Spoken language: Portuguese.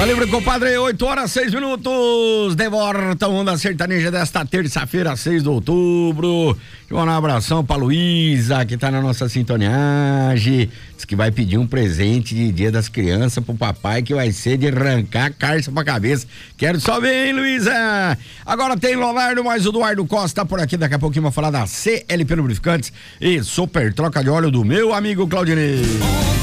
Livre, compadre, 8h06. De volta, Onda Sertaneja desta terça-feira, 6 de outubro. Um abração pra Luísa, que tá na nossa sintonagem. Diz que vai pedir um presente de Dia das Crianças pro papai, que vai ser de arrancar a carça pra cabeça. Quero só ver, hein, Luísa? Agora tem Leonardo, mais o Eduardo Costa por aqui. Daqui a pouquinho vai falar da CLP Lubrificantes e super troca de óleo do meu amigo Claudinei.